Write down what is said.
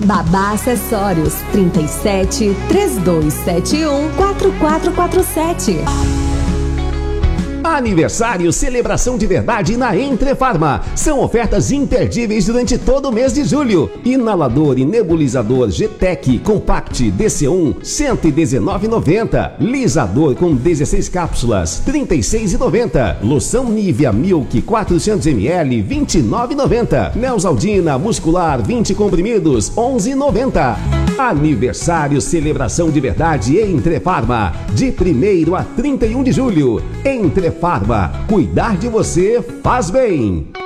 Babá Acessórios 37 3271 4447. Aniversário, celebração de verdade na Entrefarma. São ofertas imperdíveis durante todo o mês de julho. Inalador e nebulizador G-Tech Compact DC1, R$ 119,90. Lisador com 16 cápsulas, R$ 36,90. Loção Nivea Milk 400ml, R$ 29,90. Neosaldina Muscular 20 comprimidos, R$ 11,90. Aniversário, celebração de verdade Entrefarma. De 1º a 31 de julho. Entrefarma, cuidar de você faz bem.